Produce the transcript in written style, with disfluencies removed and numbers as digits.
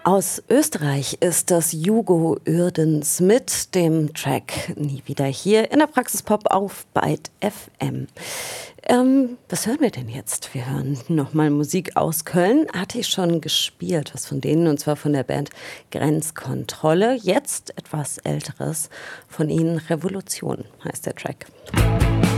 Aus Österreich ist das Jugo Uerdens mit dem Track Nie wieder hier in der Praxis Pop auf Byte FM. Was hören wir denn jetzt? Wir hören nochmal Musik aus Köln. Hatte ich schon gespielt, was von denen, und zwar von der Band Grenzkontrolle. Jetzt etwas Älteres von ihnen, Revolution heißt der Track.